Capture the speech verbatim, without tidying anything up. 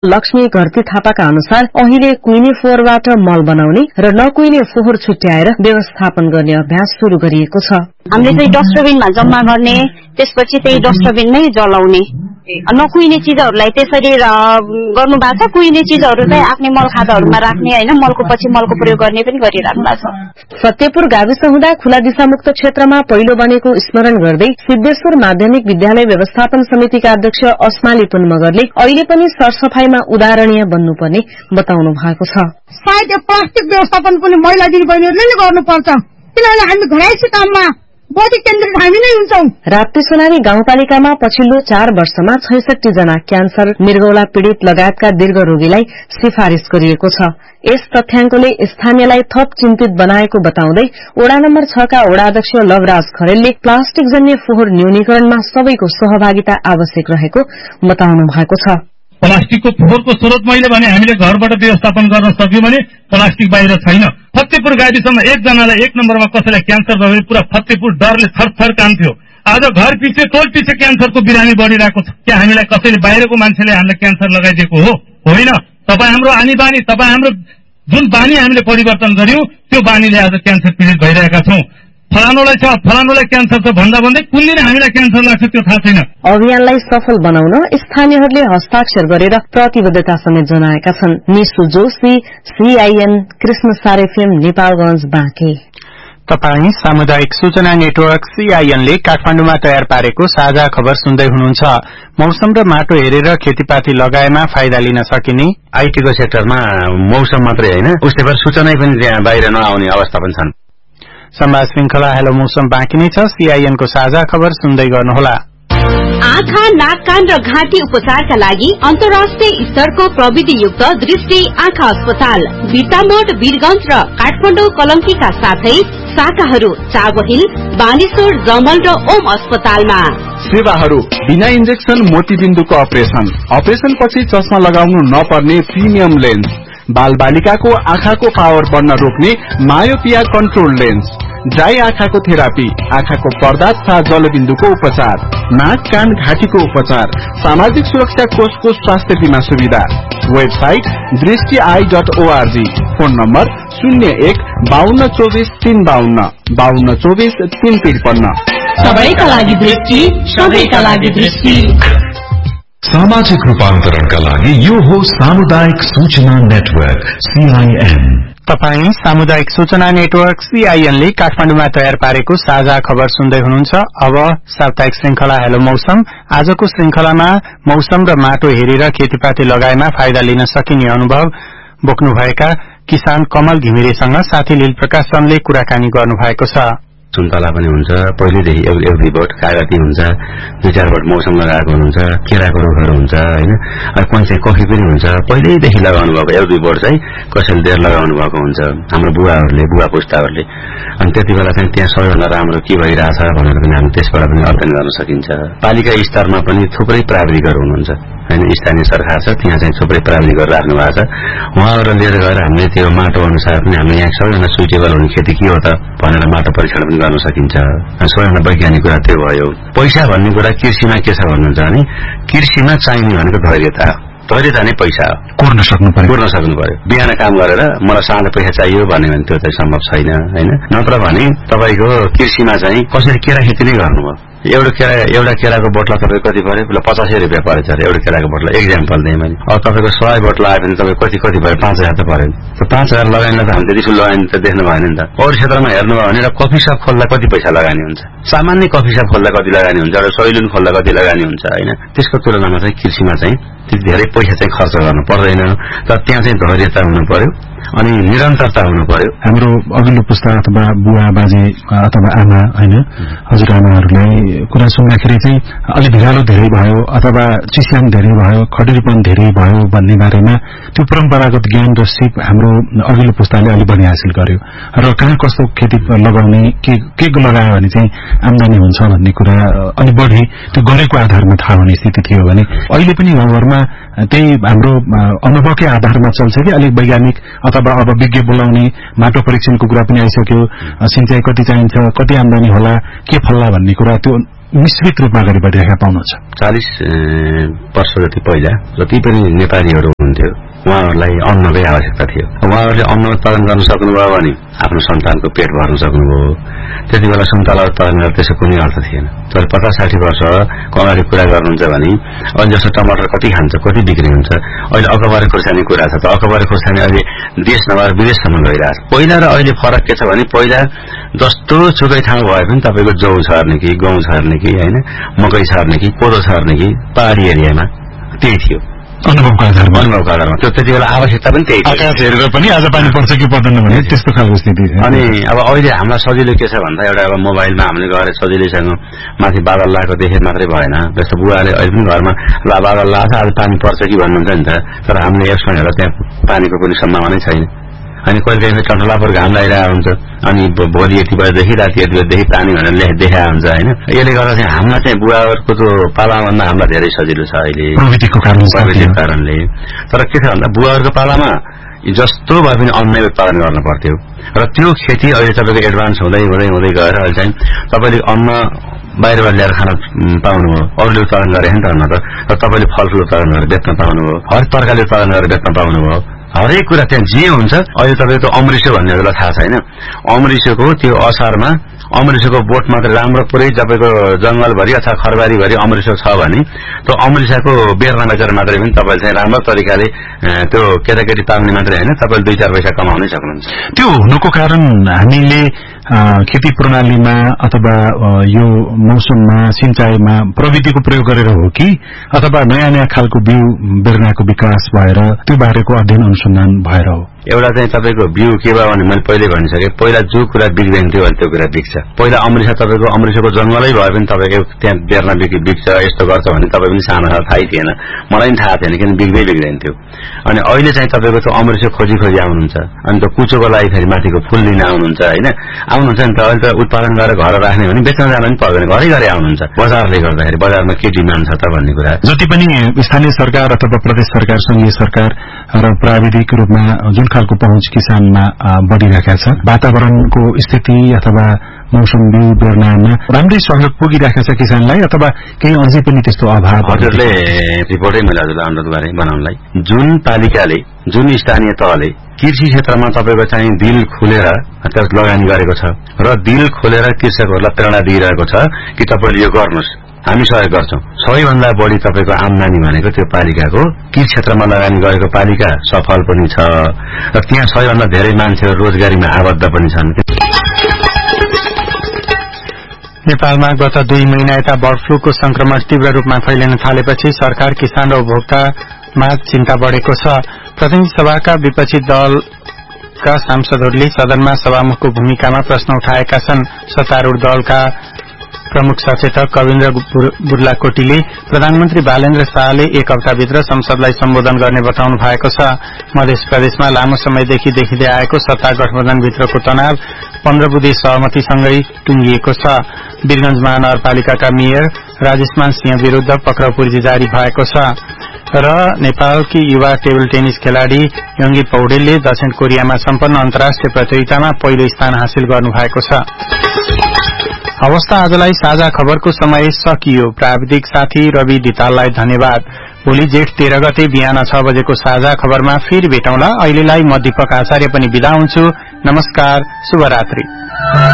लक्ष्मी घरती थापाका अनुसार अहिले कुइने फोहोरबाट मल बनाउने र नकुइने फोहोर छुट्याएर व्यवस्थापन गर्ने अभ्यास शुरू गरिएको छ। हामीले चाहिँ डस्टबिनमा जम्मा गर्ने, त्यसपछि त्यही डस्टबिनमै जलाउने, नकुइने चीजहरूलाई त्यसरी गर्नु भएको छ। कुइने चीजहरू चाहिँ आफ्नै मल खादाहरूमा राख्ने हैन, मलको पछि मलको प्रयोग गर्ने पनि गरिराख्नु भएको छ। फतेपुर गाविस हुँदा खुला दिशामुक्त क्षेत्रमा पहिलो बनेको स्मरण गर्दै सिद्धेश्वर माध्यमिक विद्यालय व्यवस्थापन समितिका अध्यक्ष अस्माली पुन मगरले अहिले पनि सरसफाईमा उदाहरणीय बन्नुपर्ने बताउनु भएको छ। सायद यो प्लास्टिक व्यवस्थापन पनि महिला दिदीबहिनीहरूले नै गर्नुपर्छ, किनभने हामी घरैसी काममा बढी केन्द्रित हामी नै हुन्छौं। राप्ती सोनारी गाउँपालिकामा पछिल्लो चार वर्षमा छैसठी जना क्यान्सर, मृगौला पीड़ित लगायतका दीर्घ रोगीलाई सिफारिश गरिएको छ। यस तथ्याङ्कले स्थानीयलाई थप चिन्तित बनाएको बताउँदै वडा नम्बर छ का वडाध्यक्ष लवराज खरेलले प्लास्टिक जन्य फोहोर न्यूनीकरणमा सबैको सहभागिता आवश्यक रहेको बताउनु भएको छ। प्लास्टिकको फोहोरको स्रोत मैले भने हामीले घरबाट व्यवस्थापन गर्न सक्यौं भने प्लास्टिक बाहिर छैन। फतेपुर गाविसमा एकजनालाई एक नम्बरमा कसैलाई क्यान्सर भयो भने पूरा फतेपुर डरले थरथर कान्थ्यो। आज घर पछि टोल पछि क्यान्सरको बिरामी बढ़िरहेको छ। क्या हामीलाई कसैले बाहिरको मान्छेले हामीलाई क्यान्सर लगाइदिएको हो? होइन। तपाईँ हाम्रो आनी बानी, तपाईँ हाम्रो जुन बानी हामीले परिवर्तन गर्यौं त्यो बानीले आज क्यान्सर पीड़ित भइरहेका छौं। फलानुलाई छ फलानुलाई क्यान्सर छ भन्दा भन्दै कुन दिन हामीलाई क्यान्सर लाग्छ त्यो थाहा छैन। अभियानलाई सफल बनाउन स्थानीयहरूले हस्ताक्षर गरेर प्रतिबद्धता समेत जनाएका छन्। निशु जोशी, सीआईएन, कृष्ण सारेफेम, नेपालगंज, बाँके। तपाई सामुदायिक सूचना नेटवर्क सीआईएनले काठमाडौँमा तयार पारेको साझा खबर सुन्दै हुनुहुन्छ। मौसम र माटो हेरेर खेतीपाती लगाएमा फाइदा लिन सकिने। आईटीको सेक्टरमा मौसम मात्रै होइन, उसै भएर सूचना पनि त्यहाँ बाहिर नआउने अवस्था पनि छन्। संवाद श्रृंखला हेलो मौसम बाँकी नै छ। सीआईएनको साझा खबर सुन्दै गर्नुहोला। आँखा, नाक, कान र घाँटी उपचारका लागि अन्तर्राष्ट्रिय स्तरको प्रविधियुक्त दृष्टि आँखा अस्पताल बिर्तामोड, वीरगंज र काठमाडौँ कलंकीका साथै शाखाहरू चागोहिल, बानेश्वर, जमल र ओम अस्पतालमा। सेवाहरू बिना इन्जेक्सन मोतीबिन्दुको अपरेशन, अपरेशन पछि चस्मा लगाउनु नपर्ने प्रिमियम लेन्स, बाल बालिकाको आँखाको पावर बढ्न रोक्ने मायोपिया कन्ट्रोल लेन्स, ड्राई आँखाको थेरापी, आँखाको पर्दा तथा जलबिन्दुको उपचार, नाक, कान, घाँटीको उपचार, सामाजिक सुरक्षा कोषको स्वास्थ्य बीमा सुविधा। वेबसाइट दृष्टि I dot ORG. Phone number शून्य एक बाहन्न चौबिस तीन बाहन्न बाहन्न चौबिस तीन त्रिपन्न। सबैका लागि दृष्टि, सबैका लागि दृष्टि। सामाजिक रूपान्तरणका लागि यो हो सामुदायिक सूचना नेटवर्क सीआईएन। तपाई सामुदायिक सूचना नेटवर्क सीआईएनले काठमाडौँमा तयार पारेको साझा खबर सुन्दै हुनुहुन्छ। अब साप्ताहिक श्रृंखला हेलो मौसम। आजको श्रृंखलामा मौसम र माटो हेरेर खेतीपाती लगाएमा फाइदा लिन सकिने अनुभव बोक्नुभएका किसान कमल घिमिरेसँग साथी लील प्रकाश चन्दले कुराकानी गर्नु भएको छ। सुन्तला पनि हुन्छ, पहिलेदेखि एउटै बोट कागती हुन्छ, दुई चार बोट मौसम लगाएको हुन्छ, केराको रुखहरू हुन्छ होइन, कोही चाहिँ कफी पनि हुन्छ। पहिल्यैदेखि लगाउनु भएको एक दुई बोट चाहिँ कसैले धेर लगाउनु भएको हुन्छ हाम्रो बुवाहरूले, बुवा पुस्ताहरूले। अनि त्यति बेला चाहिँ त्यहाँ सबैभन्दा राम्रो के भइरहेछ भनेर पनि हामी त्यसबाट पनि अध्ययन गर्न सकिन्छ। पालिका स्तरमा पनि थुप्रै प्राविधिकहरू हुनुहुन्छ होइन, स्थानीय सरकार छ, त्यहाँ चाहिँ थुप्रै प्राविधिकहरू राख्नु भएको छ। उहाँबाट लिएर गएर हामीले त्यो माटो अनुसार पनि हामीले यहाँ सबैभन्दा सुइटेबल हुने खेती के हो त भनेर माटो परीक्षण पनि गर्न सकिन्छ। सबैभन्दा वैज्ञानिक कुरा त्यो भयो। पैसा भन्ने कुरा कृषिमा के छ भन्नुहुन्छ भने कृषिमा चाहिने भनेको धैर्यता हो। धैर्यता नै पैसा हो। कोर्न सक्नु पर्यो कोर्न सक्नु पर्यो। बिहान काम गरेर मलाई सानो पैसा चाहियो भन्यो भने त्यो चाहिँ सम्भव छैन होइन। नत्र भने तपाईँको कृषिमा चाहिँ कसरी केरा खेती नै गर्नुभयो, एउटा केरा एउटा केराको बोटला तपाईँ कति पर्यो? पचासै रुपियाँ परेछ अरे एउटा केराको बोटला। एक्जाम्पल दिएँ मैले। अब तपाईँको सय बोट लगायो भने तपाईँ कति कति भयो? पाँच हजार त पर्यो। पाँच हजार लगाइनलाई त हामी त्यति ठुलो लगानी त देख्नु भएन नि त। अरू क्षेत्रमा हेर्नुभयो भने कफी सप खोल्दा कति पैसा लगानी हुन्छ, सामान्य कफी सप खोल्दा कति लगानी हुन्छ, र सैलुन खोल्दा कति लगानी हुन्छ होइन। त्यसको तुलनामा चाहिँ कृषिमा चाहिँ त्यति धेरै पैसा चाहिँ खर्च गर्नु पर्दैन। तर त्यहाँ चाहिँ धैर्यता हुनु पर्यो अनि निरन्तरता हुनु पर्यो। हाम्रो अघिल्लो पुस्ता अथवा बुवा बाजे अथवा आमा होइन, हजुरआमाहरूलाई कुरा सुन्दाखेरि चाहिँ अलि भिरालो धेरै भयो अथवा चिस्यान धेरै भयो, खडेरीपन धेरै भयो भन्ने बारेमा त्यो परम्परागत ज्ञान र सिप हाम्रो अघिल्लो पुस्ताले अलि बढी हासिल गर्यो र कहाँ कस्तो खेती लगाउने के के लगायो भने चाहिँ आमदानी हुन्छ भन्ने कुरा अलि बढी त्यो गरेको आधारमा थाहा हुने स्थिति थियो भने अहिले पनि गाउँघरमा त्यही हाम्रो अनुभवकै आधारमा चल्छ कि अलिक वैज्ञानिक अथवा अब विज्ञ बोलाउने माटो परीक्षणको कुरा पनि आइसक्यो। सिंचाई कति चाहिन्छ, कति आमदानी होला, के फल्ला भन्ने कुरा त्यो मिश्रित रूपमा अगाडि बढिरहेका पाउनुहुन्छ। चालिस वर्ष जति पहिला जति पनि नेपालीहरू हुनुहुन्थ्यो उहाँहरूलाई अन्नकै आवश्यकता थियो उहाँहरूले अन्न उत्पादन गर्न सक्नुभयो भने आफ्नो सन्तानको पेट भर्न सक्नुभयो त्यति बेला सुन्तला उत्पादन गरेर त्यसको कुनै अर्थ थिएन तर पचास साठी वर्ष अगाडि कुरा गर्नुहुन्छ भने अहिले जस्तो टमाटर कति खान्छ कति बिक्री हुन्छ अहिले अकबारे खोर्सानी कुरा छ त अकबारे खोर्सानी अहिले देश नभएर विदेशसम्म गइरहेछ पहिला र अहिले फरक के छ भने पहिला जस्तो सुकै ठाउँ भए पनि तपाईँको जौ छर्ने कि गहुँ छर्ने कि होइन मकै छर्ने कि कोदो छर्ने कि पहाडी एरियामा त्यही थियो अनुभवको आधारमा अनुभवको आधारमा त्यो त्यति बेला आवश्यकता पनि त्यही आकाश हेरेर पनि आज पानी पर्छ कि पर्दैन भने त्यस्तो खालको स्थिति अनि अब अहिले हामीलाई सजिलो के छ भन्दा एउटा अब मोबाइलमा हामीले गएर सजिलैसँग माथि बादल लागेको देखे मात्रै भएन जस्तो बुवाले अहिले पनि घरमा ला बादल लाग्छ आज पानी पर्छ कि भन्नुहुन्छ नि त तर हामीले यसमा हेर्दा त्यहाँ पानीको कुनै सम्भावनै छैन अनि कहिले कहिले टन्टलापर घाम लागिरहेको हुन्छ अनि भोलि यति बजेदेखि राति यति बजेदेखि पानी भनेर देखाएको हुन्छ होइन यसले गर्दा चाहिँ हामीलाई चाहिँ बुवाहरूको त्यो पालाभन्दा हामीलाई धेरै सजिलो छ अहिले प्रविधिको कारणले तर के छ भन्दा बुवाहरूको पालामा जस्तो भए पनि अन्नै उत्पादन गर्न पर्थ्यो र त्यो खेती अहिले तपाईँको एडभान्स हुँदै हुँदै हुँदै गएर अहिले चाहिँ तपाईँले अन्न बाहिरबाट ल्याएर खान पाउनुभयो अरूले उत्पादन गरे नि त अन्न त र तपाईँले फलफुल उत्पादन गरेर बेच्न पाउनुभयो हरेक तरकारी उत्पादन गरेर बेच्न पाउनुभयो हरेक कुरा त्यहाँ जे हुन्छ अहिले तपाईँको अमृषो भन्ने बेला थाहा छैन अमृषोको त्यो असारमा अमृषोको बोट मात्र राम्रो पुरै तपाईँको जंगलभरि अथवा खरबारीभरि अमृषो छ भने त्यो अमृषाको बेर्ना बेचेर मात्रै पनि तपाईँले चाहिँ राम्रो तरिकाले त्यो केटाकेटी पाल्ने मात्रै होइन तपाईँले दुई चार पैसा कमाउनै सक्नुहुन्छ त्यो हुनुको कारण हामीले खेती प्रणालीमा अथवा यो मौसममा सिंचाईमा प्रविधिको प्रयोग गरेर हो कि अथवा नयाँ नयाँ खालको बिउ बेर्नाको विकास भएर त्यो बारेको अध्ययन अनुसन्धान भएर हो एउटा चाहिँ तपाईँको बिउ के भयो भने मैले पहिले भनिसकेँ पहिला जो कुरा बिग्दैन थियो भने त्यो कुरा बिग्छ पहिला अमृषा तपाईँको अमृषाको जंगलै भए पनि तपाईँको त्यहाँ बेर्ना बिग्छ यस्तो गर्छ भने तपाईँ पनि सानो सानो थाहै थिएन मलाई पनि थाहा थिएन किन बिग्दै बिग्दैन थियो अनि अहिले चाहिँ तपाईँको त्यो अमृषा खोजी खोजी आउनुहुन्छ अनि त्यो कुचोको लागि फेरि माथिको फुल लिन आउनुहुन्छ होइन आउनुहुन्छ नि त अहिले त उत्पादन गरेर घर राख्ने भने बेच्न जान पनि पर्दैन घरै घरै आउनुहुन्छ बजारले गर्दाखेरि बजारमा के डिमान्ड छ त भन्ने कुरा जति पनि स्थानीय सरकार अथवा प्रदेश सरकार संघीय सरकार र प्राविधिक रूपमा जुन खालको पहुँच किसानमा बढ़िरहेका छ वातावरणको स्थिति अथवा मौसम बिउ बेर्नामा राम्रै सहयोग पुगिरहेको छ किसानलाई अथवा केही अझै पनि त्यस्तो अभाव हजुरले रिपोर्टै मैले हजुरलाई अनुरोध गरेँ बनाउनलाई जुन पालिकाले जुन स्थानीय तहले कृषि क्षेत्रमा तपाईँको चाहिँ दिल खोलेर त्यस लगानी गरेको छ र दिल खोलेर कृषकहरूलाई प्रेरणा दिइरहेको छ कि तपाईँले यो गर्नुहोस् हामी सहयोग गर्छौं सबैभन्दा बढी तपाईँको आमदानी भनेको त्यो पालिकाको कृषि क्षेत्रमा लगानी गरेको पालिका सफल पनि छ र त्यहाँ सबैभन्दा धेरै मान्छेहरू रोजगारीमा आबद्ध पनि छन् नेपालमा गत दुई महिना यता बर्ड फ्लूको संक्रमण तीव्र रूपमा फैलिन थालेपछि सरकार किसान र उपभोक्तामा चिन्ता बढ़ेको छ प्रतिनिधि सभाका विपक्षी दलका सांसदहरूले सदनमा सभामुखको भूमिकामा प्रश्न उठाएका छन् सत्तारूढ़ दलका प्रमुख सचेतक कविन्द्र बुर्लाकोटीले प्रधानमन्त्री बालेन्द्र शाहले एक हप्ताभित्र संसदलाई सम्बोधन गर्ने बताउनु भएको छ मध्य प्रदेशमा लामो समयदेखि देखिँदै आएको सत्ता गठबन्धनभित्रको तनाव पन्ध्र बुधे सहमतिसँगै टुंगिएको छ वीरगंज महानगरपालिकाका मेयर राजेशमान सिंह विरूद्ध पक्राउ पूर्जी जारी भएको छ र नेपालकी युवा टेबल टेनिस खेलाड़ी यंगी पौडेलले दक्षिण कोरियामा सम्पन्न अन्तर्राष्ट्रिय प्रतियोगितामा पहिलो स्थान हासिल गर्नुभएको छ अवस्था आजलाई साझा खबरको समय सकियो प्राविधिक साथी रवि दिताललाई धन्यवाद भोलि जेठ तेह्र गते बिहान छ बजेको साझा खबरमा फेरि भेटौँला अहिलेलाई म दीपक आचार्य पनि बिदा हुन्छु नमस्कार शुभरात्रि।